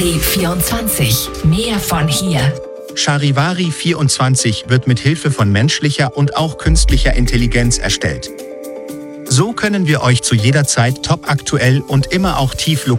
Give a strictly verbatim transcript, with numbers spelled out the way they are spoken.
Charivari vierundzwanzig. Mehr von hier. Charivari vierundzwanzig wird mit Hilfe von menschlicher und auch künstlicher Intelligenz erstellt. So können wir euch zu jeder Zeit topaktuell und immer auch tief